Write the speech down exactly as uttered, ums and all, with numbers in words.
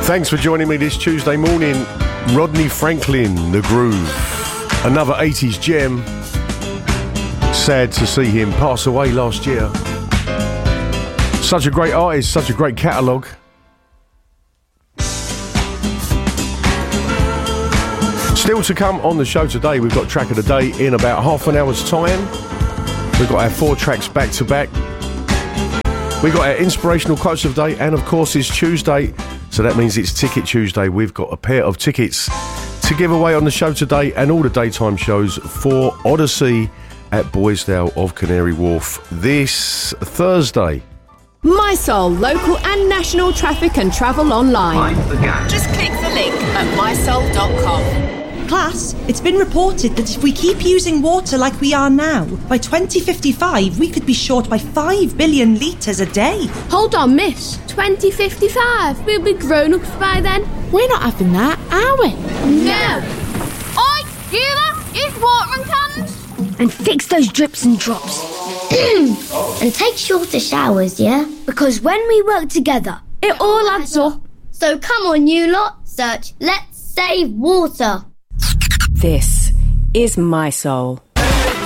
Thanks for joining me this Tuesday morning. Rodney Franklin, The Groove. Another eighties gem. Sad to see him pass away last year. Such a great artist, such a great catalogue. Still to come on the show today, we've got track of the day in about half an hour's time. We've got our four tracks back to back. We've got our inspirational quotes of the day, and of course it's Tuesday, so that means it's Ticket Tuesday. We've got a pair of tickets to give away on the show today and all the daytime shows for Odyssey at Boysdale of Canary Wharf this Thursday. My Soul, local and national traffic and travel online. Just click the link at my soul dot com. Class, it's been reported that if we keep using water like we are now, by twenty fifty-five we could be short by five billion litres a day. Hold on, miss. twenty fifty-five? We'll be grown-ups by then. We're not having that, are we? No. Oi, you lot, use watering cans. And fix those drips and drops. And take shorter showers, yeah? Because when we work together, it all adds up. So come on, you lot, search Let's Save Water. This is My Soul.